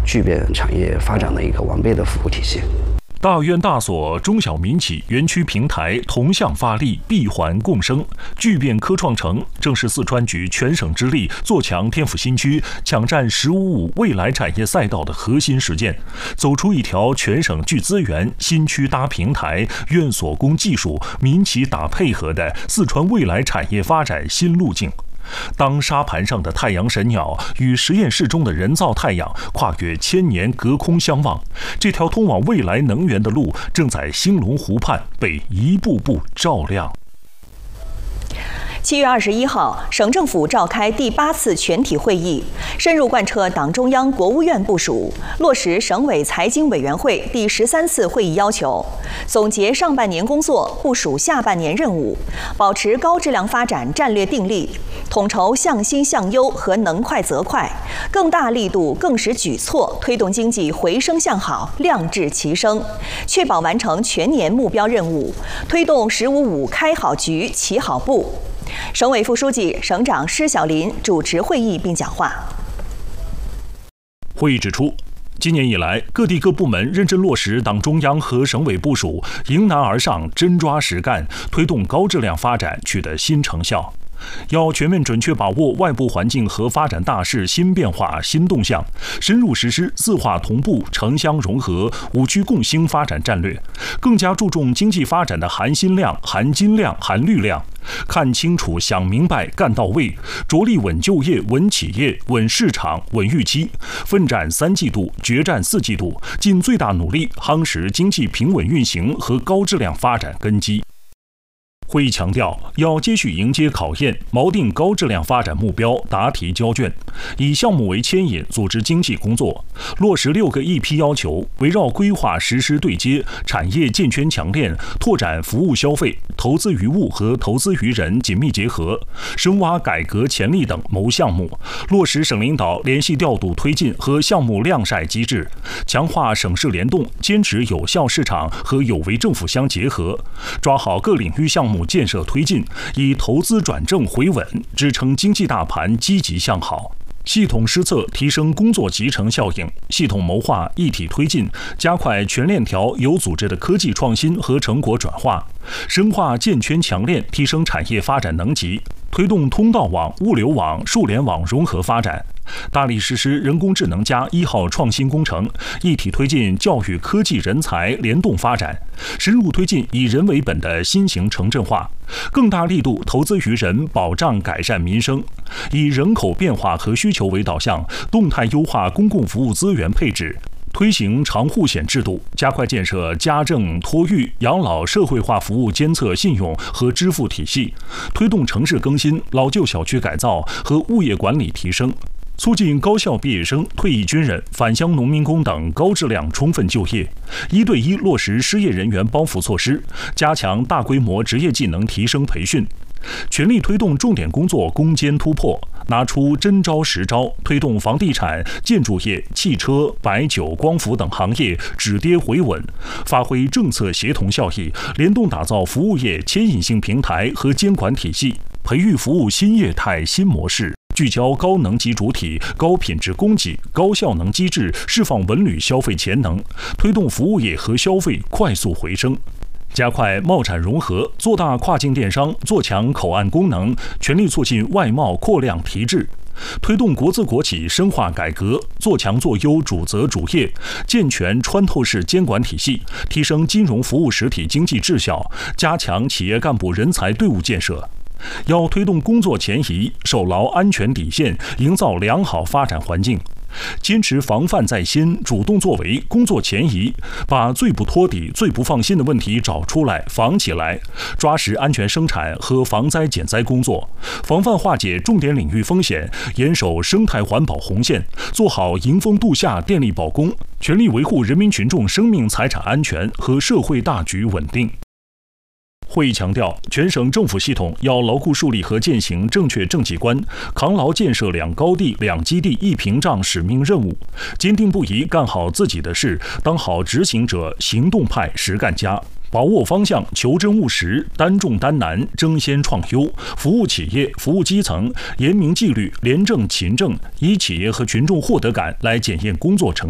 具备产业发展的一个完备的服务体系。 大院大所中小民企园区平台同向发力，闭环共生，巨变科创城正是四川举全省之力做强天府新区、抢占“15+5”未来产业赛道的核心实践，走出一条全省聚资源、新区搭平台、院所供技术、民企打配合的四川未来产业发展新路径。当沙盘上的太阳神鸟与实验室中的人造太阳跨越千年隔空相望，这条通往未来能源的路正在兴隆湖畔被一步步照亮。 7月21号，省政府召开第8次全体会议，深入贯彻党中央、国务院部署，落实省委财经委员会第13次会议要求，总结上半年工作，部署下半年任务，保持高质量发展战略定力，统筹向新向优和能快则快，更大力度、更实举措推动经济回升向好、量质齐升，确保完成全年目标任务，推动“15+5”开好局、起好步。省委副书记、省长施小林主持会议并讲话。 会议指出，今年以来，各地各部门认真落实党中央和省委部署，迎难而上，真抓实干，推动高质量发展取得新成效。要全面准确把握外部环境和发展大势新变化、新动向，深入实施四化同步、城乡融合、五区共兴发展战略，更加注重经济发展的含金量、含金量、含绿量，看清楚、想明白、干到位，着力稳就业、稳企业、稳市场、稳预期，奋战3季度、决战4季度，尽最大努力夯实经济平稳运行和高质量发展根基。会议强调，要接续迎接考验，锚定高质量发展目标，答题交卷，以项目为牵引组织经济工作，落实6个EP要求，围绕规划实施对接、产业建圈强链、拓展服务消费、投资于物和投资于人紧密结合，深挖改革潜力等谋项目，落实省领导联系调度推进和项目晾晒机制，强化省市联动，坚持有效市场和有为政府相结合，抓好各领域项目建设推进，以投资转正回稳，支撑经济大盘积极向好。系统施策，提升工作集成效应；系统谋划，一体推进，加快全链条有组织的科技创新和成果转化，深化建圈强链，提升产业发展能级，推动通道网、物流网、数联网融合发展。大力实施人工智能+1号创新工程，一体推进教育科技人才联动发展，深入推进以人为本的新型城镇化，更大力度投资于人，保障改善民生，以人口变化和需求为导向，动态优化公共服务资源配置，推行长护险制度，加快建设家政、托育、养老社会化服务监测信用和支付体系，推动城市更新、老旧小区改造和物业管理提升，促进高校毕业生、退役军人、返乡农民工等高质量充分就业，1对1落实失业人员帮扶措施，加强大规模职业技能提升培训，全力推动重点工作攻坚突破，拿出真招实招，推动房地产、建筑业、汽车、白酒、光伏等行业止跌回稳，发挥政策协同效益，联动打造服务业牵引性平台和监管体系，培育服务新业态新模式，聚焦高能级主体、高品质供给、高效能机制，释放文旅消费潜能，推动服务业和消费快速回升。加快贸产融合，做大跨境电商，做强口岸功能，全力促进外贸扩量提质，推动国资国企深化改革，做强做优主责主业，健全穿透式监管体系，提升金融服务实体经济质效，加强企业干部人才队伍建设。要推动工作前移，守牢安全底线，营造良好发展环境，坚持防范在先、主动作为、工作前移，把最不托底、最不放心的问题找出来、防起来，抓实安全生产和防灾减灾工作，防范化解重点领域风险，严守生态环保红线，做好迎风度夏电力保供，全力维护人民群众生命财产安全和社会大局稳定。会议强调，全省政府系统要牢固树立和践行正确政绩观，扛牢建设2高地、2基地、1屏障使命任务，坚定不移干好自己的事，当好执行者、行动派、实干家，把握方向，求真务实，担重担难，争先创优，服务企业、服务基层，严明纪律，廉政勤政，以企业和群众获得感来检验工作成